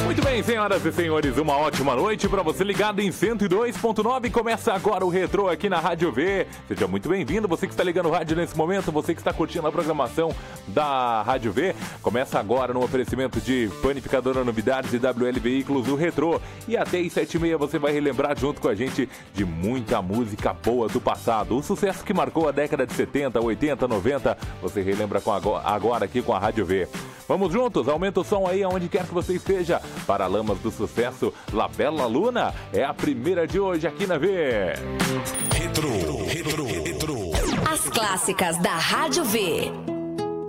Muito bem, senhoras e senhores, uma ótima noite para você ligado em 102.9. Começa agora o Retrô aqui na Rádio V. Seja muito bem-vindo, você que está ligando o rádio nesse momento, você que está curtindo a programação da Rádio V. Começa agora no oferecimento de Panificadora Novidades e WL Veículos, o Retrô. E até às 7h30 você vai relembrar junto com a gente de muita música boa do passado. O sucesso que marcou a década de 70, 80, 90, você relembra agora aqui com a Rádio V. Vamos juntos, aumenta o som aí aonde quer que você esteja. Paralamas do Sucesso, La Bella Luna é a primeira de hoje aqui na V. Retro. As clássicas da Rádio V.